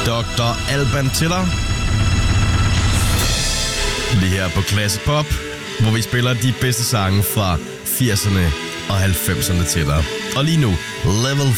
Dr. Alban til dig. Lige her på Classic Pop, hvor vi spiller de bedste sange fra 80'erne og 90'erne til dig. Og lige nu, Level